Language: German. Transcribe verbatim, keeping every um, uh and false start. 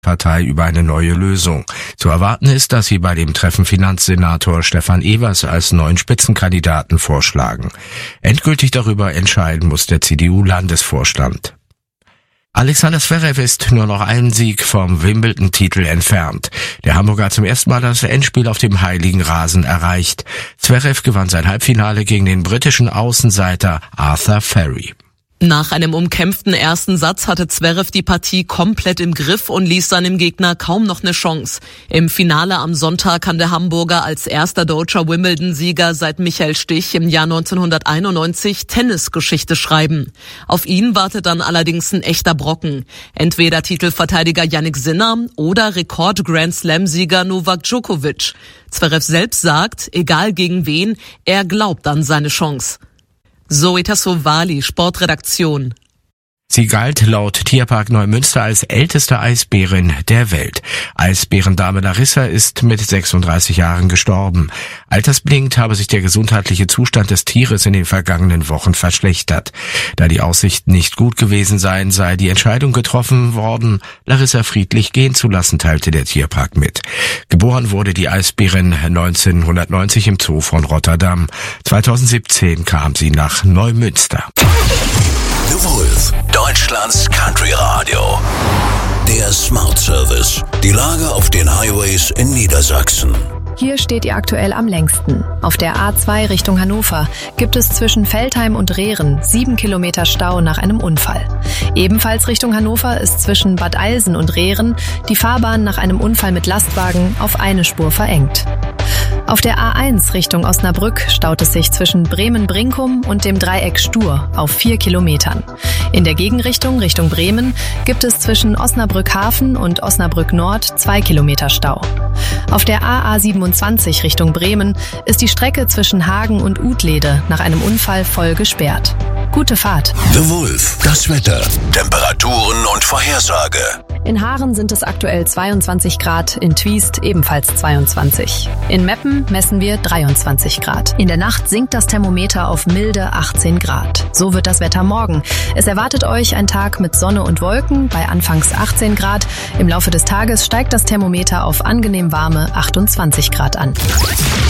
Partei über eine neue Lösung. Zu erwarten ist, dass sie bei dem Treffen Finanzsenator Stefan Evers als neuen Spitzenkandidaten vorschlagen. Endgültig darüber entscheiden muss der C D U-Landesvorstand. Alexander Zverev ist nur noch einen Sieg vom Wimbledon-Titel entfernt. Der Hamburger hat zum ersten Mal das Endspiel auf dem heiligen Rasen erreicht. Zverev gewann sein Halbfinale gegen den britischen Außenseiter Arthur Ferry. Nach einem umkämpften ersten Satz hatte Zverev die Partie komplett im Griff und ließ seinem Gegner kaum noch eine Chance. Im Finale am Sonntag kann der Hamburger als erster deutscher Wimbledon-Sieger seit Michael Stich im Jahr neunzehnhunderteinundneunzig Tennisgeschichte schreiben. Auf ihn wartet dann allerdings ein echter Brocken. Entweder Titelverteidiger Jannik Sinner oder Rekord-Grand-Slam-Sieger Novak Djokovic. Zverev selbst sagt, egal gegen wen, er glaubt an seine Chance. Zoe Tassovali, Sportredaktion. Sie galt laut Tierpark Neumünster als älteste Eisbärin der Welt. Eisbärendame Larissa ist mit sechsunddreißig Jahren gestorben. Altersbedingt habe sich der gesundheitliche Zustand des Tieres in den vergangenen Wochen verschlechtert. Da die Aussichten nicht gut gewesen seien, sei die Entscheidung getroffen worden, Larissa friedlich gehen zu lassen, teilte der Tierpark mit. Geboren wurde die Eisbärin neunzehnhundertneunzig im Zoo von Rotterdam. zweitausendsiebzehn kam sie nach Neumünster. The Wolf, Deutschlands Country Radio. Der Smart Service. Die Lage auf den Highways in Niedersachsen. Hier steht ihr aktuell am längsten. Auf der A zwei Richtung Hannover gibt es zwischen Veltheim und Rehren sieben Kilometer Stau nach einem Unfall. Ebenfalls Richtung Hannover ist zwischen Bad Eilsen und Rehren die Fahrbahn nach einem Unfall mit Lastwagen auf eine Spur verengt. Auf der A eins Richtung Osnabrück staut es sich zwischen Bremen-Brinkum und dem Dreieck Stur auf vier Kilometern. In der Gegenrichtung Richtung Bremen gibt es zwischen Osnabrück-Hafen und Osnabrück-Nord zwei Kilometer Stau. Auf der A A siebenundzwanzig Richtung Bremen ist die Strecke zwischen Hagen und Utlede nach einem Unfall voll gesperrt. Gute Fahrt. The Wolf, das Wetter, Temperaturen und Vorhersage. In Haaren sind es aktuell zweiundzwanzig Grad, in Twiest ebenfalls zweiundzwanzig. In Meppen messen wir dreiundzwanzig Grad. In der Nacht sinkt das Thermometer auf milde achtzehn Grad. So wird das Wetter morgen. Es erwartet euch ein Tag mit Sonne und Wolken bei anfangs achtzehn Grad. Im Laufe des Tages steigt das Thermometer auf angenehm warme achtundzwanzig Grad an.